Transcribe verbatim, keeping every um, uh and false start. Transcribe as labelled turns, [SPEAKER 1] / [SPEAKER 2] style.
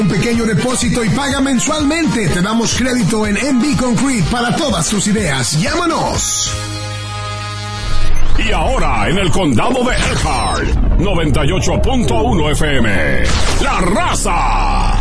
[SPEAKER 1] Un pequeño depósito y paga mensualmente. Te damos crédito en M B Concrete para todas tus ideas. Llámanos.
[SPEAKER 2] Y ahora en el condado de Elkhart, noventa y ocho punto uno F M, La Raza.